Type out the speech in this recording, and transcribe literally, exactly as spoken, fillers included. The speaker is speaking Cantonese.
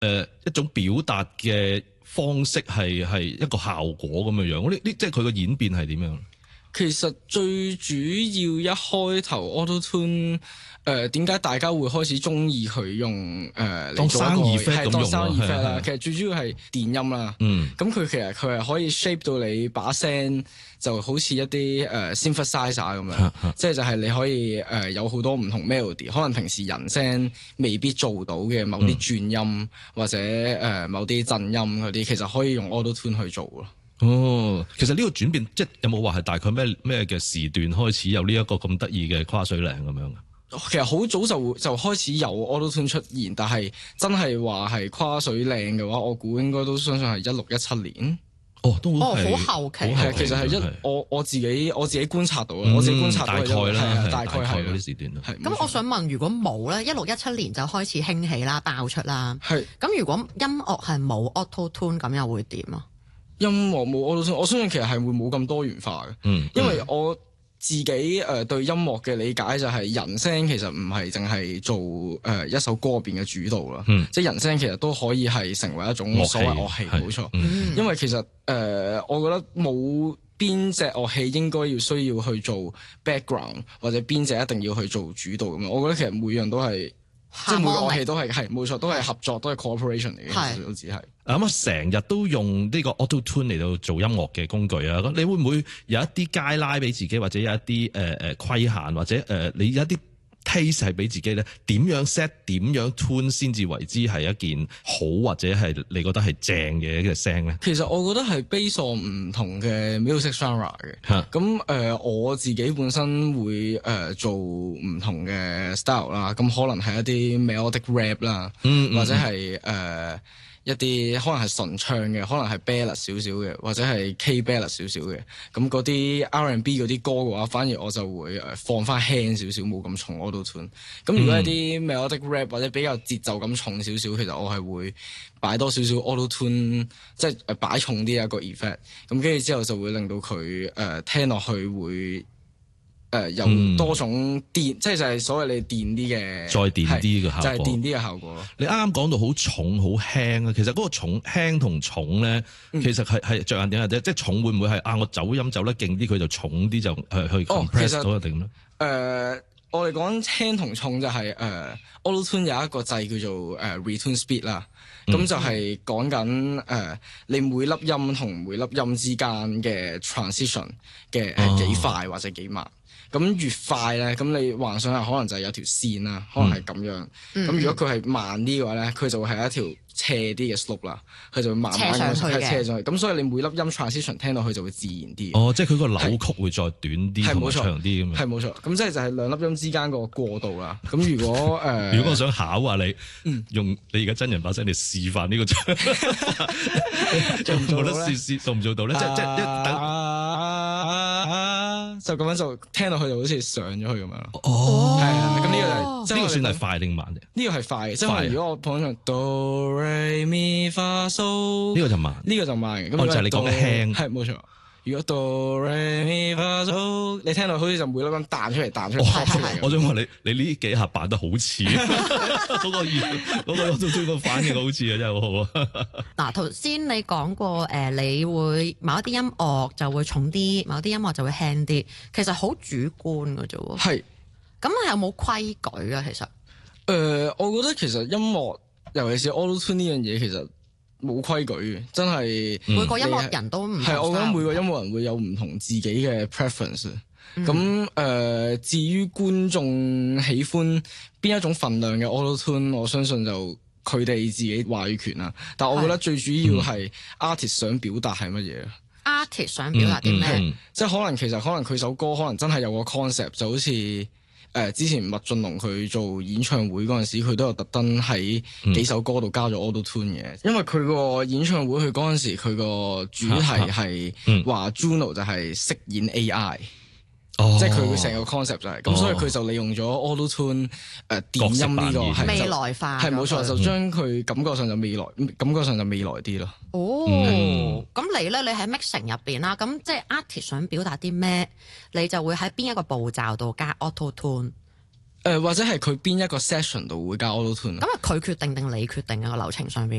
呃、一種表達嘅方式係係一個效果咁樣樣，呢呢即係佢個演變係點樣？ 其實最主要一開頭 Auto Tune 誒點解大家會開始中意佢用誒、呃、 當生意 effect 咁用咯，係啦。其實最主要係電音啦。嗯，咁佢其實佢係可以 shape 到你把聲就好似一啲誒、呃、synthesizer 咁樣，即係就係你可以誒、呃、有好多唔同 melody，可能平時人聲未必做到嘅某啲轉音、嗯、或者誒、呃、某啲震音嗰啲，其實可以用 Auto Tune 去做咯。 哦，其實呢個轉變即係有冇話係大概咩咩嘅時段開始有呢一個咁得意嘅跨水嶺咁樣？ 其實好早就就開始有 Auto Tune 出現，但係真係話係跨水嶺嘅話，我估應該都相信係一六一七年。 哦，都哦好後期， 係其實係一我我自己我自己觀察到啊，嗯、我自己觀察到大概啦， 大概係嗰啲時段咯。 咁我想問，如果冇咧，一六一七年就開始興起啦，爆出啦。 係咁，如果音樂係冇 Auto Tune，咁又會點啊？ 音樂冇 Auto Tune，我相信其實係會冇咁多元化嘅。嗯，因為我自己誒、呃、對音樂嘅理解就係人聲其實唔係淨係做誒、呃、一首歌入邊嘅主導啦。嗯，即係人聲其實都可以係成為一種所謂樂器，冇錯。嗯，因為其實誒、呃，我覺得冇邊隻樂器應該要需要去做 background， 或者邊隻一定要去做主導咁樣。我覺得其實每樣都係。即係每個樂器都係係冇錯，都係合作，都係 cooperation 嚟嘅，都只係。咁啊，成日都用呢個 Auto Tune 嚟到做音樂嘅工具啊！咁你會唔會有一啲街拉俾自己，或者有一啲誒誒規限，或者誒、呃、你有一啲 taste 係俾自己咧？點樣 set？點樣 tune 先至為之係一件好，或者係你覺得係正嘅嘅聲咧？ 其實我覺得係 based on 唔同嘅 music genre 嘅。咁誒、呃，我自己本身會誒、呃、做唔同嘅 style 啦。咁可能係一啲 melodic rap 啦，嗯嗯、或者係誒。呃一啲可能係純唱嘅，可能係 ballad 少少嘅，或者係 K ballad 少少嘅。咁嗰啲 R and B 嗰啲歌嘅話，反而我就會誒放翻輕少少，冇咁重 Auto Tune。咁如果一啲 melodic rap 或者比較節奏感重少少，其實我係會擺多少少 Auto Tune，即係誒擺重啲一個 effect。咁跟住之後就會令到佢誒、呃、聽落去會。誒、呃、有多種電，嗯、即係就係所謂你電啲嘅， 再電啲嘅效果， 就係、是、電啲嘅效果咯。 你啱啱講到好重好輕啊，其實嗰個重輕同重咧，嗯、其實係係着眼點係點？即係重會唔會係啊？我走音走得勁啲，佢就重啲就去去 compress 到一定咧？ 誒，我哋講輕同重就係、是、誒、呃、Auto Tune 有一個掣叫做誒、呃、retune speed 啦，咁、嗯、就係講緊誒你每粒音同每粒音之間嘅 transition 嘅誒、呃、幾快或者幾慢。咁越快咧，咁你幻想下可能就係有條線啦，可能係咁樣。咁、嗯、如果佢係慢啲嘅話咧，佢就會係一條斜啲嘅 slope 啦，佢就會慢慢咁斜斜上去。咁所以你每粒音 transition 聽落去就會自然啲。 哦，即係佢個扭曲會再短啲同埋長啲咁樣。係冇錯，咁即係就係兩粒音之間個過渡啦。咁如果誒，呃、 如果我想考下你，嗯、用你而家真人把聲嚟示範呢個唱，做唔做得試試做唔做到咧？即係即係一等。 就咁樣就聽落去就好似上咗去咁樣。 哦， 係啊，咁呢個就呢個算係快定慢嘅？呢個係快嘅，即係如果我普通唱哆來咪發嗦， 呢個就慢， 呢個就慢嘅。咁就係你講嘅輕， 係冇錯。如果哆來咪發嗦，你聽落好似就每粒音彈出嚟彈出嚟。 我想問你，你呢幾下扮得好似嗰個嗰個嗰個嗰個反應好似啊，真係好好啊！ 嗱，頭先你講過誒，你會某一啲音樂就會重啲，某啲音樂就會輕啲，其實好主觀㗎啫喎。係是。咁有冇規矩啊？其實誒、 呃，我覺得其實音樂，尤其是 Auto Tune 呢樣嘢，其實冇規矩嘅，真係、 嗯、每個音樂人都唔同。 係，我覺得每個音樂人會有唔同自己嘅 preference。咁誒、嗯呃，至於觀眾喜歡邊一種份量嘅 Auto Tune，我相信就佢哋自己話語權啦。但係我覺得最主要係 artist 想表達係乜嘢。 artist 想表達啲咩？ 嗯嗯、即係可能其實可能佢首歌可能真係有個 concept，就好似誒、呃、之前麥浚龍佢做演唱會嗰陣時，佢都有特登喺幾首歌度加咗 Auto Tune 嘅，因為佢個演唱會佢嗰陣時佢個主題係話 Juno 就係飾演 A I。哦、即係佢成個 concept 就係、是、咁，哦、所以佢就利用咗 Auto Tune 誒、呃、電音呢、這個係未來化， 係冇錯，就將佢感覺上就未來，嗯、感覺上就未來啲咯。 哦，咁、嗯、你咧，你喺 mixing 入邊啦，咁即係 artist 想表達啲咩，你就會喺邊一個步驟度加 Auto Tune。 誒或者係佢邊一個 session 度會加 auto tune。 咁係佢決定定你決定啊個流程上邊？